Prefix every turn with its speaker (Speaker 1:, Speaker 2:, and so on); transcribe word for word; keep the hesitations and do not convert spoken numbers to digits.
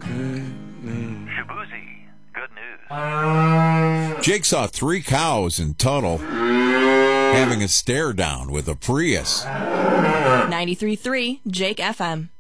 Speaker 1: Shabuzi, good news.
Speaker 2: Jake saw three cows in tunnel having a stare down with a Prius.
Speaker 3: ninety-three point three Jake F M.